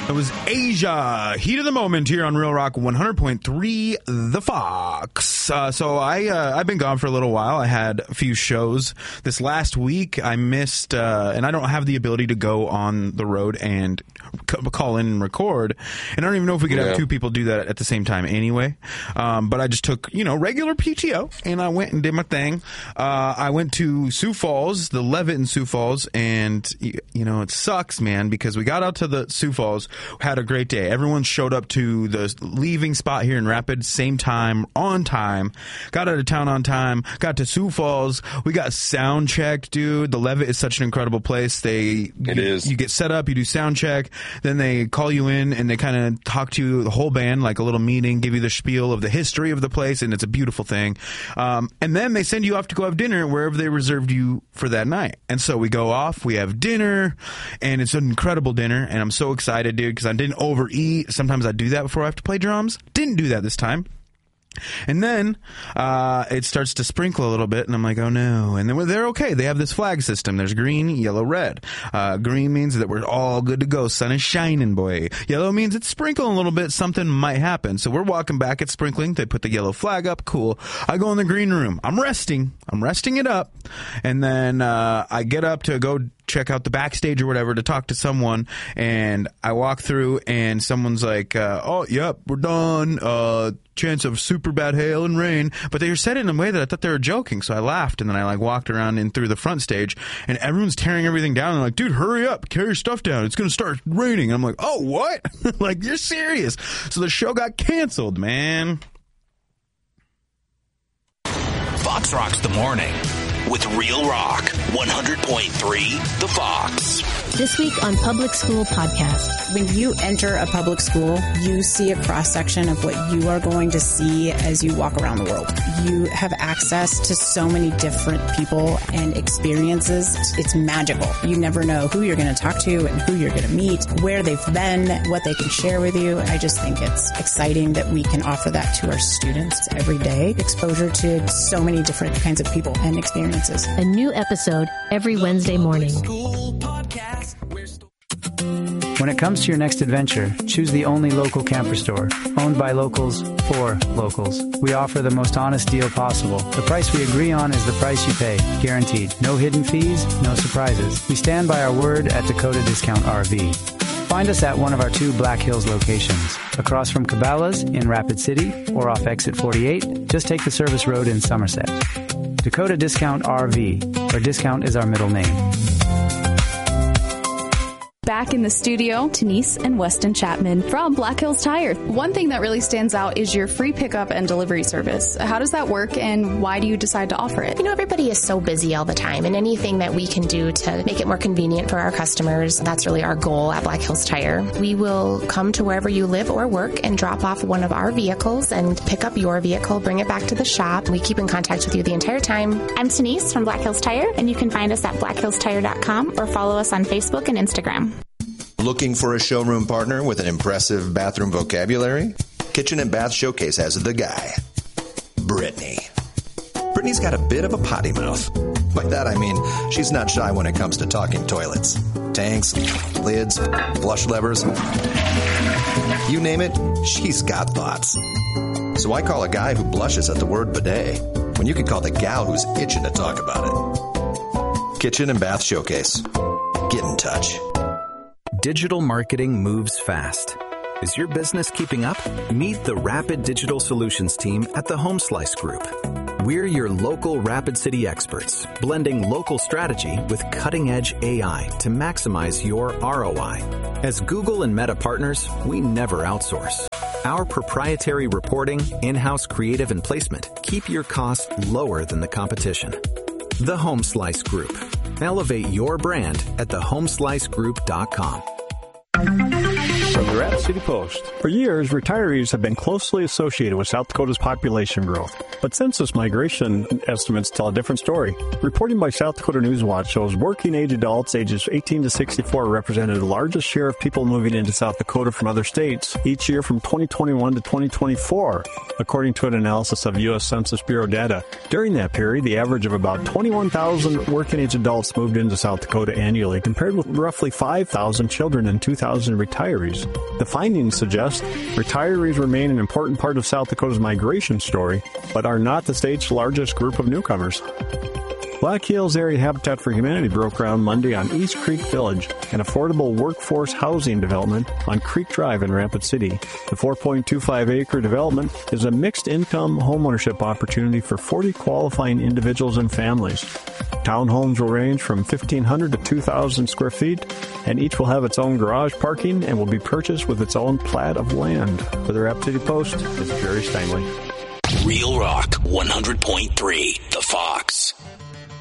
It was Asia, Heat of the Moment here on Real Rock 100.3 The Fox. So I've been gone for a little while. I had a few shows this last week. I missed, and I don't have the ability to go on the road and call in and record. And I don't even know if we could have two people do that at the same time anyway. But I just took, regular PTO and I went and did my thing. I went to Sioux Falls, the Levitt in Sioux Falls, and, it sucks, man, because we got out to the Sioux Falls, had a great day. Everyone showed up to the leaving spot here in Rapids, same time, on time, got out of town on time, got to Sioux Falls. We got sound checked, dude. The Levitt is such an incredible place. You get set up, you do sound check, then they call you in and they kind of talk to you, the whole band, like a little meeting, give you the spiel of the history of the place, and it's a beautiful thing. And then they send you off to go have dinner wherever they reserved you for that night. And so we go off, we have dinner, and it's an incredible dinner, and I'm so excited, dude, because I didn't overeat. Sometimes I do that before I have to play drums. Didn't do that this time. And then it starts to sprinkle a little bit, and I'm like, oh no. And then they're okay. They have this flag system. There's green, yellow, red. Green means that we're all good to go. Sun is shining, boy. Yellow means it's sprinkling a little bit. Something might happen. So we're walking back. It's sprinkling. They put the yellow flag up. Cool. I go in the green room. I'm resting it up. And then I get up to go check out the backstage or whatever to talk to someone, and I walk through and someone's like, oh, yep, we're done. Chance of super bad hail and rain. But they said it in a way that I thought they were joking, so I laughed, and then I walked around and through the front stage, and everyone's tearing everything down. And like, dude, hurry up, carry your stuff down. It's going to start raining. And I'm like, oh, what? Like, you're serious? So the show got canceled, man. Fox Rocks the Morning with Real Rock 100.3 The Fox. This week on Public School Podcast. When you enter a public school, you see a cross-section of what you are going to see as you walk around the world. You have access to so many different people and experiences. It's magical. You never know who you're going to talk to and who you're going to meet, where they've been, what they can share with you. I just think it's exciting that we can offer that to our students every day. Exposure to so many different kinds of people and experiences. A new episode every Wednesday morning. When it comes to your next adventure, choose the only local camper store, owned by locals for locals. We offer the most honest deal possible. The price we agree on is the price you pay, guaranteed. No hidden fees, no surprises. We stand by our word at Dakota Discount RV. Find us at one of our 2 Black Hills locations, across from Cabela's in Rapid City or off Exit 48. Just take the service road in Somerset. Dakota Discount RV, where discount is our middle name. Back in the studio, Denise and Weston Chapman from Black Hills Tire. One thing that really stands out is your free pickup and delivery service. How does that work, and why do you decide to offer it? Everybody is so busy all the time, and anything that we can do to make it more convenient for our customers, that's really our goal at Black Hills Tire. We will come to wherever you live or work and drop off one of our vehicles and pick up your vehicle, bring it back to the shop. We keep in contact with you the entire time. I'm Denise from Black Hills Tire, and you can find us at blackhillstire.com or follow us on Facebook and Instagram. Looking for a showroom partner with an impressive bathroom vocabulary? Kitchen and Bath Showcase has the guy, Brittany. Brittany's got a bit of a potty mouth. By that I mean she's not shy when it comes to talking toilets, tanks, lids, flush levers. You name it, she's got thoughts. So I call a guy who blushes at the word bidet when you could call the gal who's itching to talk about it. Kitchen and Bath Showcase. Get in touch. Digital marketing moves fast. Is your business keeping up? Meet the Rapid Digital Solutions team at the HomeSlice Group. We're your local Rapid City experts, blending local strategy with cutting-edge AI to maximize your ROI. As Google and Meta partners, we never outsource. Our proprietary reporting, in-house creative and placement keep your costs lower than the competition. The HomeSlice Group. Elevate your brand at thehomeslicegroup.com. From the Rapid City Post. For years, retirees have been closely associated with South Dakota's population growth. But census migration estimates tell a different story. Reporting by South Dakota News Watch shows working-age adults ages 18 to 64 represented the largest share of people moving into South Dakota from other states each year from 2021 to 2024, according to an analysis of U.S. Census Bureau data. During that period, the average of about 21,000 working-age adults moved into South Dakota annually, compared with roughly 5,000 children and 2,000 retirees. The findings suggest retirees remain an important part of South Dakota's migration story, but are not the state's largest group of newcomers. Black Hills Area Habitat for Humanity broke ground Monday on East Creek Village, an affordable workforce housing development on Creek Drive in Rapid City. The 4.25-acre development is a mixed-income homeownership opportunity for 40 qualifying individuals and families. Townhomes will range from 1,500 to 2,000 square feet, and each will have its own garage parking and will be purchased with its own plat of land. For the Rapid City Post, it's Jerry Steinley. Real Rock 100.3, The Fox.